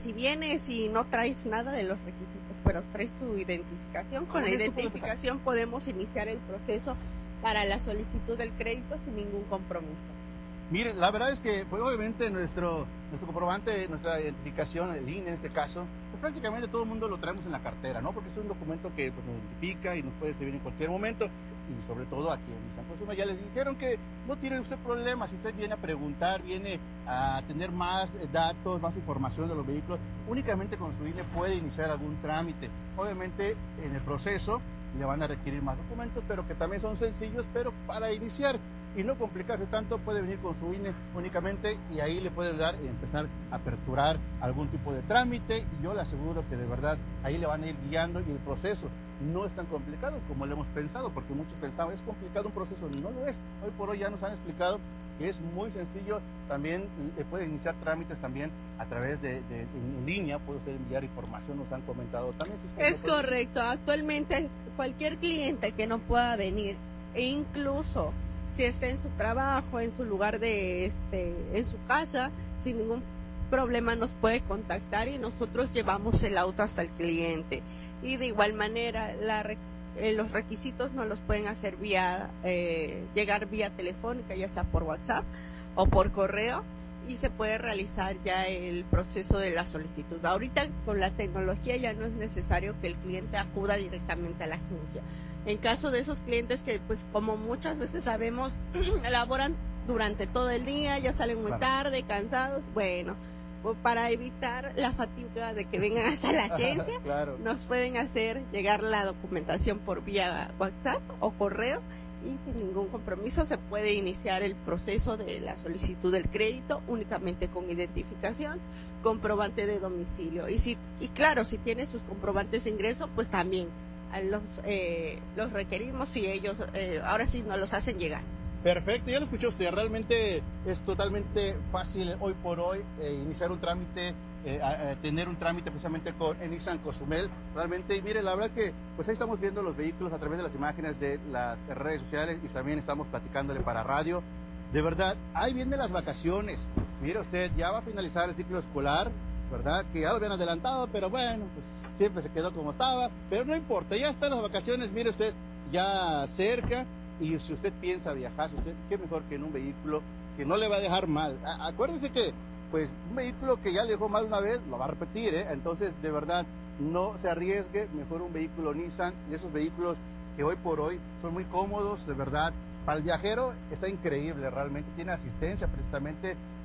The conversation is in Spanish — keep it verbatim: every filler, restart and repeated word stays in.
si vienes y no traes nada de los requisitos, pero traes tu identificación, con la identificación podemos iniciar el proceso para la solicitud del crédito sin ningún compromiso. Miren, la verdad es que pues, obviamente nuestro, nuestro comprobante, nuestra identificación, el I N E en este caso, pues prácticamente todo el mundo lo traemos en la cartera, ¿no? Porque es un documento que pues, nos identifica y nos puede servir en cualquier momento. Y sobre todo aquí en Nissan Consumer ya les dijeron que no tiene usted problema si usted viene a preguntar, viene a tener más datos, más información de los vehículos, únicamente con su I N E puede iniciar algún trámite. Obviamente en el proceso le van a requerir más documentos, pero que también son sencillos, pero para iniciar y no complicarse tanto, puede venir con su I N E únicamente y ahí le pueden dar y empezar a aperturar algún tipo de trámite, y yo le aseguro que de verdad ahí le van a ir guiando, y el proceso no es tan complicado como lo hemos pensado, porque muchos pensaban es complicado un proceso, no lo es. Hoy por hoy ya nos han explicado que es muy sencillo. También le puede iniciar trámites también a través de, de en línea, puede usted enviar información, nos han comentado también. Si es que es no puede... correcto, actualmente cualquier cliente que no pueda venir, e incluso si está en su trabajo, en su lugar de, este, en su casa, sin ningún problema nos puede contactar y nosotros llevamos el auto hasta el cliente. Y de igual manera, la, eh, los requisitos no los pueden hacer vía, eh, llegar vía telefónica, ya sea por WhatsApp o por correo, y se puede realizar ya el proceso de la solicitud. Ahorita con la tecnología ya no es necesario que el cliente acuda directamente a la agencia. En caso de esos clientes que, pues como muchas veces sabemos, elaboran durante todo el día, ya salen muy claro. tarde, cansados, bueno, pues para evitar la fatiga de que vengan hasta la agencia, claro. nos pueden hacer llegar la documentación por vía WhatsApp o correo, y sin ningún compromiso se puede iniciar el proceso de la solicitud del crédito únicamente con identificación, comprobante de domicilio. Y si y claro, si tiene sus comprobantes de ingreso, pues también los, eh, los requerimos y ellos eh, ahora sí nos los hacen llegar. Perfecto, ya lo escuchó usted, realmente es totalmente fácil hoy por hoy eh, iniciar un trámite, eh, a, a tener un trámite precisamente con Nissan Cozumel, realmente, y mire, la verdad que pues ahí estamos viendo los vehículos a través de las imágenes de las redes sociales, y también estamos platicándole para radio. De verdad, ahí vienen las vacaciones, mire usted, ya va a finalizar el ciclo escolar, ¿verdad? Que ya lo habían adelantado, pero bueno, pues siempre se quedó como estaba, pero no importa, ya están las vacaciones, mire usted, ya cerca. Y si usted piensa viajar, si usted, qué mejor que en un vehículo que no le va a dejar mal. A, acuérdese que, pues, un vehículo que ya le dejó mal una vez, lo va a repetir, ¿eh? Entonces, de verdad, no se arriesgue, mejor un vehículo Nissan, y esos vehículos que hoy por hoy son muy cómodos, de verdad. Para el viajero está increíble, realmente tiene asistencia precisamente